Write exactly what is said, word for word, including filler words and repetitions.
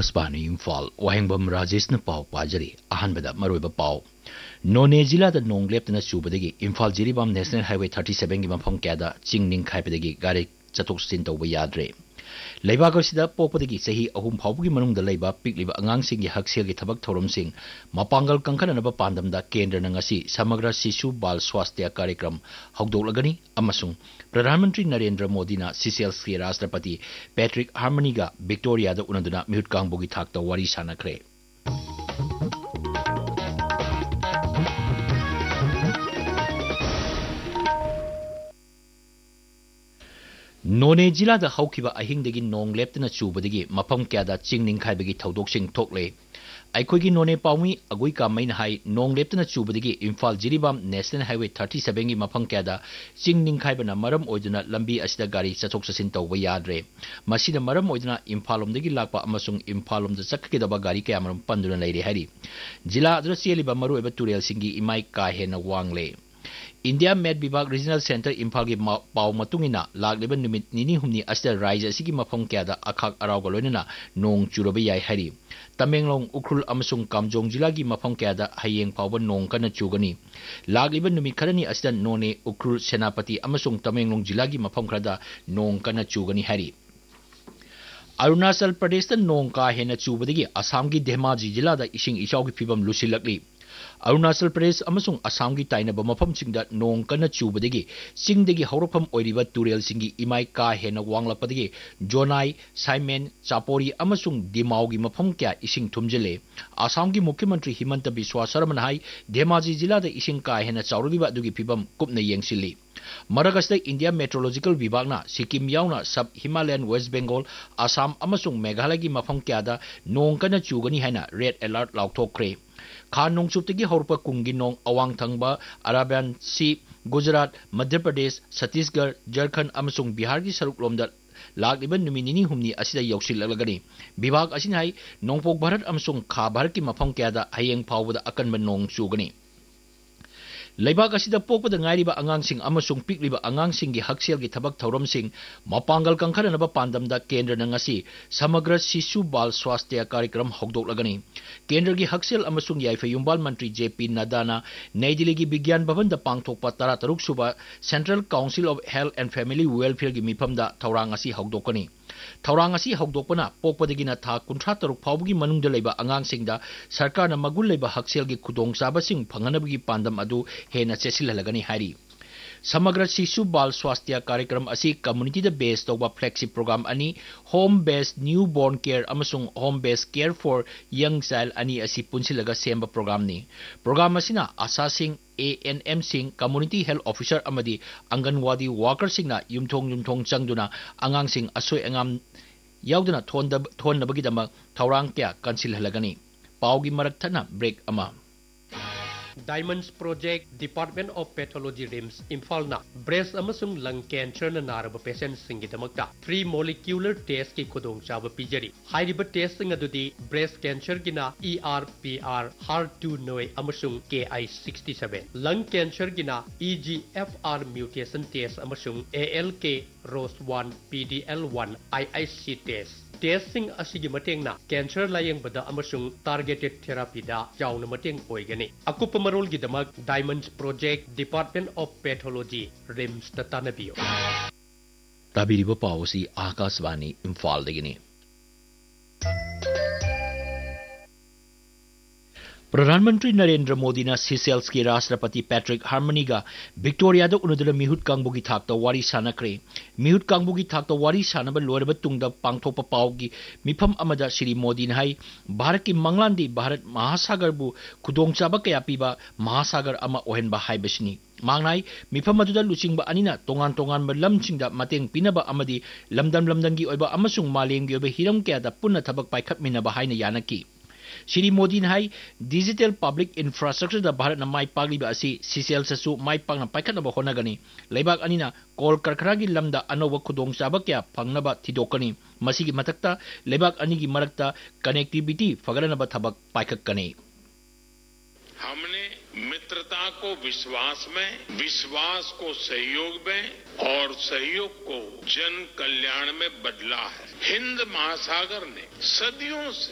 आकाशवाणी इम्फाल वाहेंबम राजेशना पाव पाजरी अहनबदा मरोइबा पाव नोने जिलादा नोंग लेप्तना चुबदगी Imphal Jiribam national highway thirty-seven गी मफम क्यादा चिंग निंग खाइबदगी गाड़ी चतोक सिन तौबा याद्रे लेबाक असिदा पोपदगी सही अहुम फाउबगी मनुंगदा लेबा पिकलिबा अंगांगसिंगी हकसेलगी थबक थौरमसिंग मपांगल कंखननबा पांदमदा केंद्रना ngasi समग्र शिशु बाल स्वास्थ्य कार्यक्रम हौदोलगनी अमसुंग प्रधानमंत्री नरेंद्र मोदी ना सीसेल्स के राष्ट्रपति पैट्रिक हार्मनीगा विक्टोरिया दा उनदुना म्यूट कांगबोगी थाकता वारी सानखरे नोने जिला दा हौखिबा अहिंगदगी नोंग लेप्तना चुबदगी मफम क्यादा चिंगनिंग खाइबगी थौदोकसिंग थोकले अखोगी नोने पाउमी अगुई का man high नोंग लेप्तना चुबदगी Imphal Jiribam national highway thirty-seven गी मफम क्यादा चिंगनिंग खाइबना मरम ओइदुना लंबी असिदा गाड़ी चथोक चसिन तौबा याद्रे मसिदा मरम ओइदुना इम्फालोमदगी लाकपा अमसुंग इम्फालोमदा चक्कगदबा गाड़ी कयामरम पंदुना लेरे हारी जिला अदुना चेलिबा मरुएबा तुरेल सिंगी इमाई का हेना वांगले इंडिया मेड विभाग रीजनल सेंटर इम्फाल की पाव मतुंगिना लागलेबा निमित निनी हुमनी अस्ता राज्य असिगी मफम क्यादा अखाक अराउगा लोइनना नोंग चुरबा याय हारी तमेंगलोंग उख्रुल अमसुंग कामजोंग जिला की मफम क्यादा हयेंग फावबा नोंग कना चुगनी लागलेबा निमित खरनी अस्ता नोने उख्रुल सेनापति अमसुंग तमेंगलोंग जिला की मफम खरदा नोंग कना चुगनी हारी अरुणाचल प्रदेश नोंग का हेना चुबदगी असम की धेमाजी जिला इसिंग इचाव की फिबम लुसिलकली अरुणाचल प्रदेश अमसुंग असम की ताइनबा मफमसिंगदा नोंग कना चुबदगी चिंगदगी हौरफम ओइरिबा तुरेलसिंगी इमाई का हेना वांगलापदगी जोनाई साइमेन चापोरी अमसुंग दिमाव की मफम क्या इसिंग थुमजले असम की मुख्यमंत्री हिमंत बिस्वा शर्मा हाई धेमाजी जिला इसिंग का हेना चाउरबा दुगी फिबम कुपना येंसिली मरगस्ते इंडिया मेट्रोलॉजिकल विभागना सिक्किम यावना सब हिमालयन वेस्ट बंगाल असम अमसुंग मेघालय की मफम क्यादा नोंग कना चुगनी हैना रेड अलर्ट लाउथोक्रे खा नोंगचुपतगी हौरपा कुंगी नोंग अवांग थंगबा अराबियन सी गुजरात मध्य प्रदेश छत्तीसगढ़ झारखंड अमसुंग बिहार की सरुकलोमदा लागलिबा नुमित निनी हुमनी असिदा यौसिलगनी विभाग असिना हाई नोंगपोक भारत अमसुंग खा भारत की मफम क्यादा हयेंग फावबदा अकनबा नोंग चुगनी लेबाक असिदा पोकपदा ngairiba angangsing amasung pikliba angangsinggi hakselgi thabak thauramsing mapangal kangkhanaba pandamda kendra na ngasi samagra shishu bal swasthya कार्यक्रम हौदोलगनी केंद्र की हक्सेल अमसुंग याइफा युम्बाल मंत्री जेपी नड्डा नई दिल्ली की विज्ञान भवन दा पांगथोकपा तरातरुक सुबा central council of health and family welfare की मिफमदा थौरांग असी हौदोकनी थौरांग असी हौदोकपना पोकपदगिना था कुंथ्रा तरुक फावगी मनुंगदा लेबा अंगांगसिंगदा सरकारना मगुल लेबा हक्सेलगी खुदोंगचाबसिंग फंगनबगी पांदम अदु हेना चेसिलहलगनी हारी समग्र शिशु बाल स्वास्थ्य कार्यक्रम असी कम्युनिटी द बेस तौबा फ्लेक्सी प्रोग्राम अनी home based new born care अमसुंग home based care for young child अनी असी पुंसिलगा सेम्बा प्रोग्राम नि प्रोग्राम असिना आशा Singh A N M Singh community health officer अमदी anganwadi worker सिंगना युमथोंग युमथोंग चंगदुना अंगांग Singh असोय अंगाम यावदना थोनदब थोननबगीदमक थौरांग क्या कंसिलहलगनी पावगी मरक थना ब्रेक अमा Diamonds Project Department of Pathology RIMS Imphal na breast amasung lung cancer na naraba patient singidamakta three molecular test ki khudong chaba pijari hairiba test sing adudi breast cancer gina E R P R H E R two noi amasung K I sixty-seven lung cancer gina E G F R mutation test amasung A L K R O S one P D L one I I C test testing asigi mateng na cancer layeng bada amasung targeted therapy da jauna mateng oigani akupa marol gidamak Diamonds Project Department of Pathology RIMS ta tanabiyo tabiriba pawsi akaswani imphal degini प्रधानमंत्री नरेंद्र मोदी ने सीसेल्स के राष्ट्रपति Patrick harmony का Victoria उनुदुना मिहुत कांगबुगी थाकता वारी सानखरे मिहुत कांगबुगी थाकता वारी सानब लोरब तुंगदा पांगथोप पावगी मिफम अमदा श्री मोदी ने high Bharat की मंगलांदी भारत महासागर बु खुदोंगचाबा कया पीबा महासागर अमा ओहेनबा हाइबसिनी मांगनाई मिफम अदुदा लुचिंगबा अनिना तोंगान तोंगान लमचिंगदा मतेंग पिनबा अमदी लमदम लमदंगी ओइबा अमसुंग मालेंगी ओइबा हिरम क्यादा पुन्ना थबक पाइखतमिनबा हाइना यानकी श्री मोदी ने हाई डिजिटल पब्लिक इंफ्रास्ट्रक्चर दा भारत ना माई पागलिबा असि सीसेल्स सु माई पागना पाइखतबा होनगनी लेबाक अनिना कोल करखरागी लमदा अनोबा खुदोंगचाबा क्या फंगनबा थिदोकनी मसिगी मथक्ता लेबाक अनिगी मरक्ता कनेक्टिविटी फगरनबा थबक पाइखकनी हमने मित्रता को विश्वास में, विश्वास को सहयोग में और सहयोग को जन कल्याण में बदला है। हिंद महासागर ने सदियों से